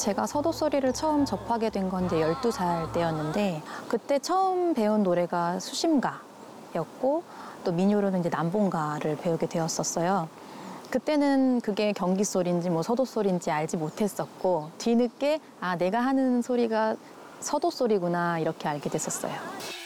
제가 서도 소리를 처음 접하게 된 건 이제 12살 때였는데 그때 처음 배운 노래가 수심가였고 또 민요로는 이제 남봉가를 배우게 되었었어요. 그때는 그게 경기 소리인지 뭐 서도 소리인지 알지 못했었고 뒤늦게 아 내가 하는 소리가 서도 소리구나 이렇게 알게 됐었어요.